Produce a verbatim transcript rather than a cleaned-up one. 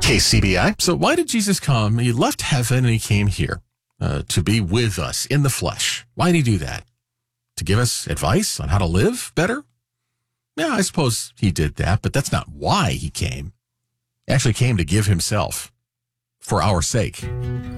K C B I. So why did Jesus come? He left heaven and he came here uh, to be with us in the flesh. Why did he do that? To give us advice on how to live better? Yeah, I suppose he did that, but that's not why he came. He actually came to give himself for our sake.